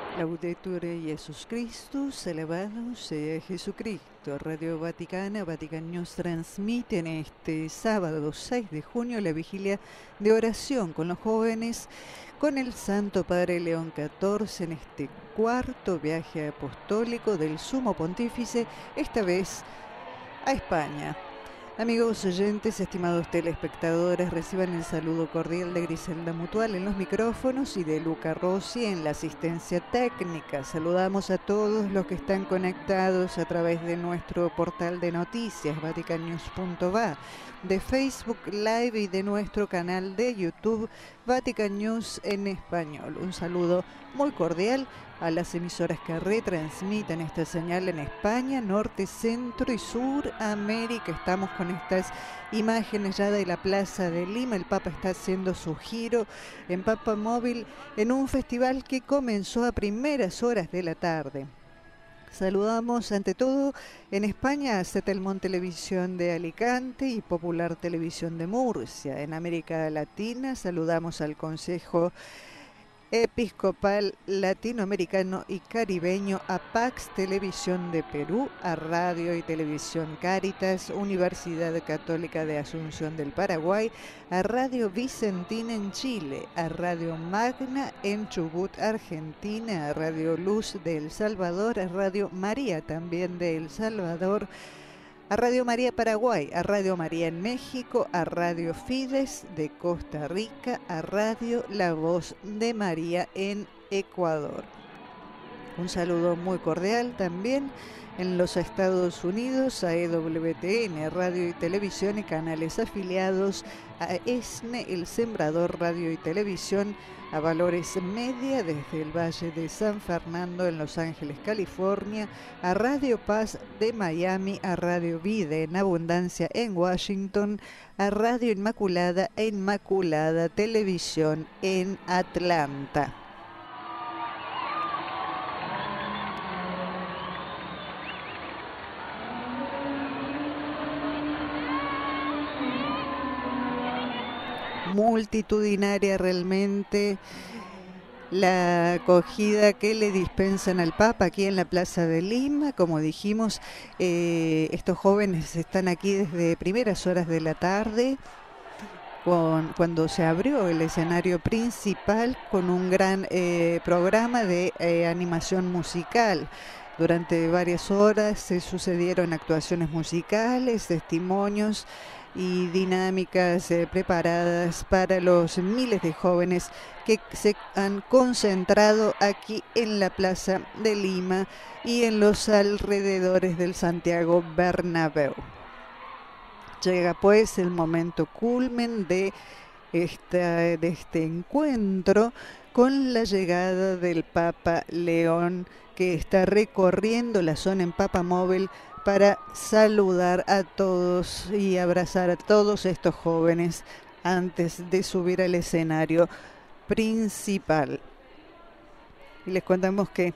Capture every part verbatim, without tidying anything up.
Laudetur Jesus Christus, elevado sea Jesucristo. Radio Vaticana, Vatican News transmite en este sábado seis de junio la vigilia de oración con los jóvenes, con el Santo Padre León catorce en este cuarto viaje apostólico del Sumo Pontífice, esta vez a España. Amigos oyentes, estimados telespectadores, reciban el saludo cordial de Griselda Mutual en los micrófonos y de Luca Rossi en la asistencia técnica. Saludamos a todos los que están conectados a través de nuestro portal de noticias, vatican news punto va, de Facebook Live y de nuestro canal de YouTube, Vatican News en español. Un saludo muy cordial a las emisoras que retransmiten esta señal en España, Norte, Centro y Sur América. Estamos con estas imágenes ya de la Plaza de Lima. El Papa está haciendo su giro en Papa Móvil en un festival que comenzó a primeras horas de la tarde. Saludamos ante todo en España a Setelmon Televisión de Alicante y Popular Televisión de Murcia. En América Latina saludamos al Consejo Episcopal Latinoamericano y Caribeño, a Pax Televisión de Perú, a Radio y Televisión Cáritas, Universidad Católica de Asunción del Paraguay, a Radio Vicentina en Chile, a Radio Magna en Chubut, Argentina, a Radio Luz de El Salvador, a Radio María también de El Salvador, a Radio María Paraguay, a Radio María en México, a Radio Fides de Costa Rica, a Radio La Voz de María en Ecuador. Un saludo muy cordial también en los Estados Unidos a E W T N, Radio y Televisión y canales afiliados, a ESNE, El Sembrador Radio y Televisión, a Valores Media desde el Valle de San Fernando en Los Ángeles, California, a Radio Paz de Miami, a Radio Vida en Abundancia en Washington, a Radio Inmaculada e Inmaculada Televisión en Atlanta. Multitudinaria realmente la acogida que le dispensan al Papa aquí en la Plaza de Lima. Como dijimos, eh, estos jóvenes están aquí desde primeras horas de la tarde, con, cuando se abrió el escenario principal con un gran eh, programa de eh, animación musical. Durante varias horas se sucedieron actuaciones musicales, testimonios y dinámicas eh, preparadas para los miles de jóvenes que se han concentrado aquí en la Plaza de Lima y en los alrededores del Santiago Bernabéu. Llega pues el momento culmen de, esta, de este encuentro con la llegada del Papa León, que está recorriendo la zona en Papa Móvil para saludar a todos y abrazar a todos estos jóvenes antes de subir al escenario principal. Y les contamos que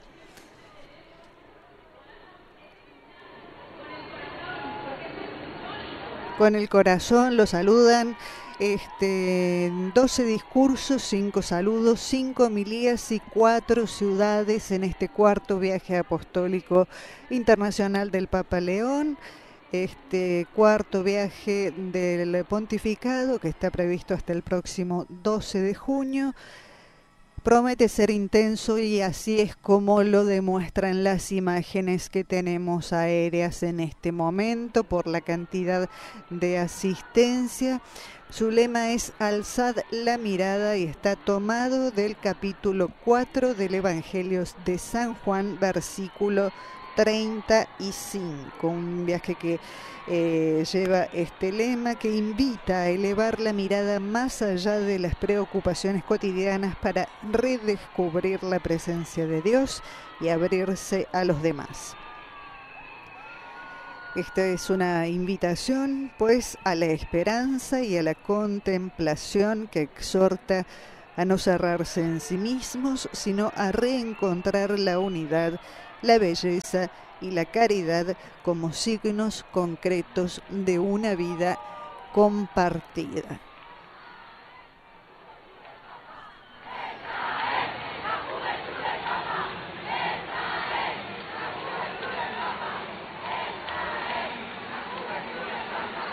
con el corazón lo saludan Este, doce discursos, cinco saludos, cinco homilías y cuatro ciudades en este cuarto viaje apostólico internacional del Papa León. Este cuarto viaje del pontificado, que está previsto hasta el próximo doce de junio, promete ser intenso y así es como lo demuestran las imágenes que tenemos aéreas en este momento por la cantidad de asistencia. Su lema es Alzad la mirada y está tomado del capítulo cuatro del Evangelio de San Juan, versículo treinta y cinco. Un viaje que eh, lleva este lema que invita a elevar la mirada más allá de las preocupaciones cotidianas para redescubrir la presencia de Dios y abrirse a los demás. Esta es una invitación, pues, a la esperanza y a la contemplación que exhorta a no cerrarse en sí mismos, sino a reencontrar la unidad, la belleza y la caridad como signos concretos de una vida compartida.